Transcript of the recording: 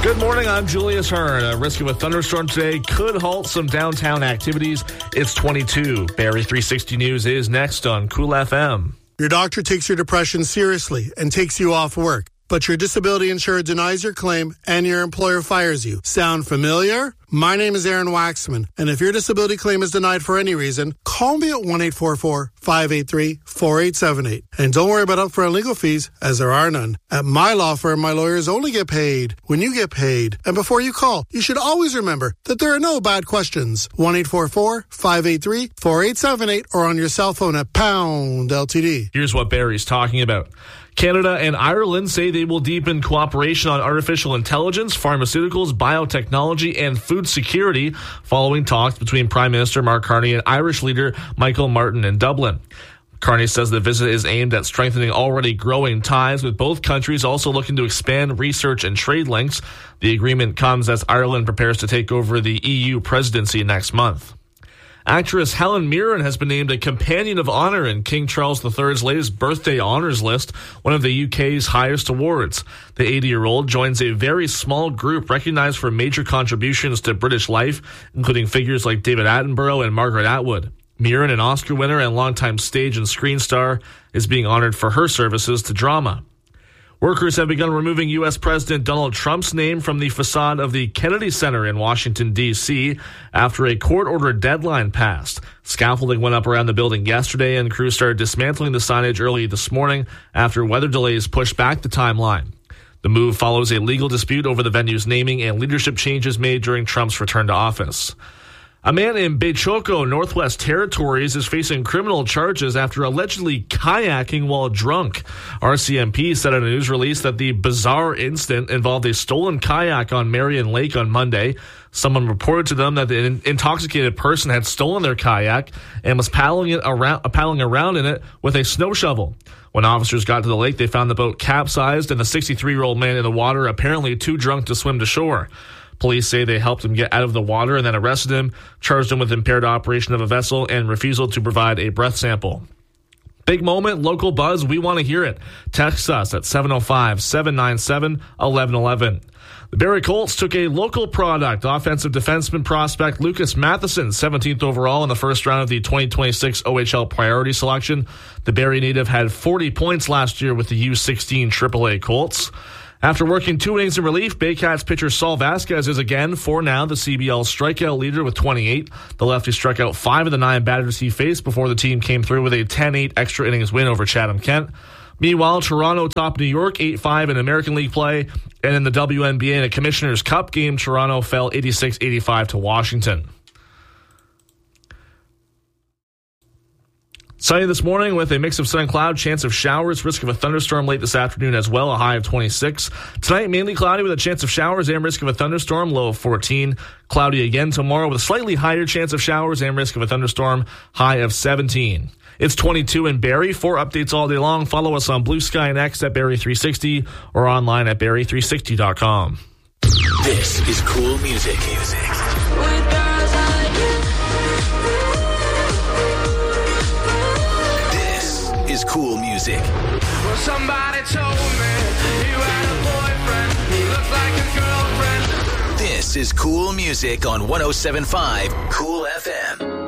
Good morning, I'm Julius Hearn. A risk of a thunderstorm today could halt some downtown activities. It's 22. Barrie 360 News is next on Cool FM. Your doctor takes your depression seriously and takes you off work, but your disability insurer denies your claim and your employer fires you. Sound familiar? My name is Aaron Waxman, and if your disability claim is denied for any reason, call me at 1-844-583-4878. And don't worry about upfront legal fees, as there are none. At my law firm, my lawyers only get paid when you get paid. And before you call, you should always remember that there are no bad questions. 1-844-583-4878 or on your cell phone at pound LTD. Here's what Barrie's talking about. Canada and Ireland say they will deepen cooperation on artificial intelligence, pharmaceuticals, biotechnology, and food security following talks between Prime Minister Mark Carney and Irish leader Michael Martin in Dublin. Carney says the visit is aimed at strengthening already growing ties with both countries, also looking to expand research and trade links. The agreement comes as Ireland prepares to take over the EU presidency next month. Actress Helen Mirren has been named a Companion of Honor in King Charles III's latest birthday honours list, one of the UK's highest awards. The 80-year-old joins a very small group recognized for major contributions to British life, including figures like David Attenborough and Margaret Atwood. Mirren, an Oscar winner and longtime stage and screen star, is being honoured for her services to drama. Workers have begun removing U.S. President Donald Trump's name from the facade of the Kennedy Center in Washington, D.C. after a court-ordered deadline passed. Scaffolding went up around the building yesterday, and crews started dismantling the signage early this morning after weather delays pushed back the timeline. The move follows a legal dispute over the venue's naming and leadership changes made during Trump's return to office. A man in Bechoko, Northwest Territories, is facing criminal charges after allegedly kayaking while drunk. RCMP said in a news release that the bizarre incident involved a stolen kayak on Marion Lake on Monday. Someone reported to them that the intoxicated person had stolen their kayak and was paddling around in it with a snow shovel. When officers got to the lake, they found the boat capsized and the 63-year-old man in the water apparently too drunk to swim to shore. Police say they helped him get out of the water and then arrested him, charged him with impaired operation of a vessel and refusal to provide a breath sample. Big moment, local buzz, we want to hear it. Text us at 705-797-1111. The Barrie Colts took a local product, offensive defenseman prospect Lucas Matheson, 17th overall in the first round of the 2026 OHL priority selection. The Barrie native had 40 points last year with the U16 AAA Colts. After working 2 innings in relief, Baycats pitcher Saul Vasquez is again, for now, the CBL strikeout leader with 28. The lefty struck out 5 of the 9 batters he faced before the team came through with a 10-8 extra innings win over Chatham-Kent. Meanwhile, Toronto topped New York 8-5 in American League play, and in the WNBA in a Commissioner's Cup game, Toronto fell 86-85 to Washington. Sunny this morning with a mix of sun and cloud, chance of showers, risk of a thunderstorm late this afternoon as well, a high of 26. Tonight, mainly cloudy with a chance of showers and risk of a thunderstorm, low of 14. Cloudy again tomorrow with a slightly higher chance of showers and risk of a thunderstorm, high of 17. It's 22 in Barrie. For updates all day long, follow us on Blue Sky and X at Barrie 360 or online at Barrie360.com. This is cool music. Is cool music. Well, somebody told me you had a boyfriend. He looks like a girlfriend. This is cool music on 107.5 Cool FM.